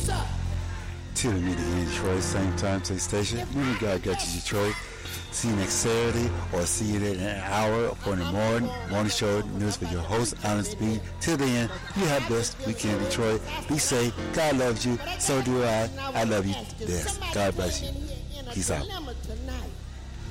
To the meeting in Detroit, same time, same station. Remember, God got you, Detroit. See you next Saturday, or see you in an hour for the morning show news with your host, Alan Speed. Till then, you have best weekend, Detroit. Be safe. God loves you. So do I. I love you. Yes. God bless you. Peace out.